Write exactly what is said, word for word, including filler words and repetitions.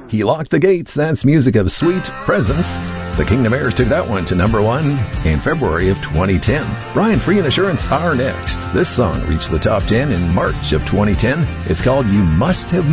He Locked the Gates. That's music of Sweet Presence. The Kingdom Heirs took that one to number one in February of twenty ten. Brian Free and Assurance are next. This song reached the top ten in March of twenty ten. It's called You Must Have